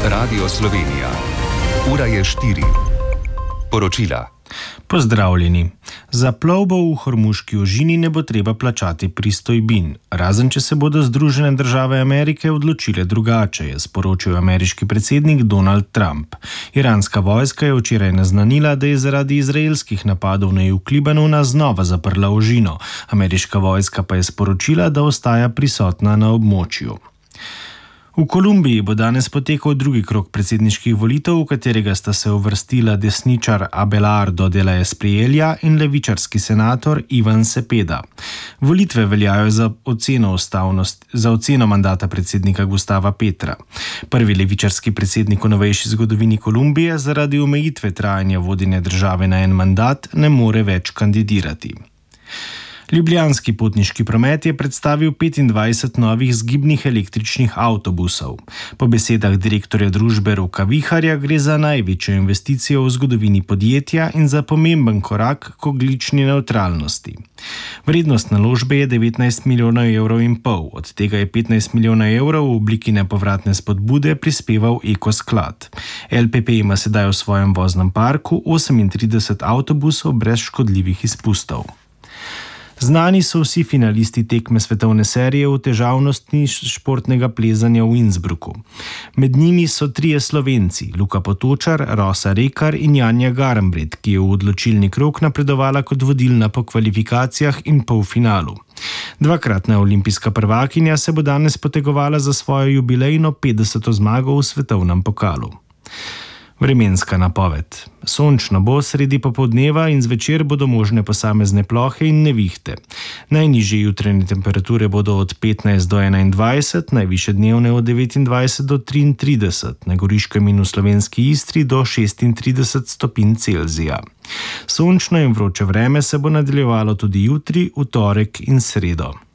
Radio Slovenija. Ura je 4. Poročila. Pozdravljeni. Za plovbo v Hormuški ožini ne bo treba plačati pristojbin, razen če se bodo Združene države Amerike odločile drugače, je sporočil ameriški predsednik Donald Trump. Iranska vojska je včeraj naznanila, da je zaradi izraelskih napadov na jug Libanona znova zaprla ožino. Ameriška vojska pa je sporočila, da ostaja prisotna na območju. V Kolumbiji bo danes potekal drugi krog predsedniških volitev, v katerega sta se uvrstila desničar Abelardo de la Espriella in levičarski senator Ivan Cepeda. Volitve veljajo za oceno mandata predsednika Gustava Petra. Prvi levičarski predsednik v novejši zgodovini Kolumbije zaradi omejitve trajanja vodenja države na en mandat ne more več kandidirati. Ljubljanski potniški promet je predstavil 25 novih zgibnih električnih avtobusov. Po besedah direktorja družbe Roka Viharja gre za največjo investicijo v zgodovini podjetja in za pomemben korak k ogljični nevtralnosti. Vrednost naložbe je 19,5 milijona evrov, od tega je 15 milijonov evrov v obliki nepovratne spodbude prispeval Ekosklad. LPP ima sedaj v svojem voznem parku 38 avtobusov brez škodljivih izpustov. Znani so vsi finalisti tekme svetovne serije v težavnosti športnega plezanja v Innsbrucku. Med njimi so 3 Slovenci, Luka Potočar, Rosa Rekar in Janja Garnbret, ki je v odločilni krog napredovala kot vodilna po kvalifikacijah in polfinalu. Dvakratna olimpijska prvakinja se bo danes potegovala za svojo jubilejno 50. zmago v svetovnem pokalu. Vremenska napoved. Sončno bo sredi popoldneva in zvečer bodo možne posamezne plohe in nevihte. Najnižje jutranje temperature bodo od 15 do 21, najvišje dnevne od 29 do 33, na Goriškem in v slovenski Istri do 36 stopinj Celzija. Sončno in vroče vreme se bo nadaljevalo tudi jutri, v torek in sredo.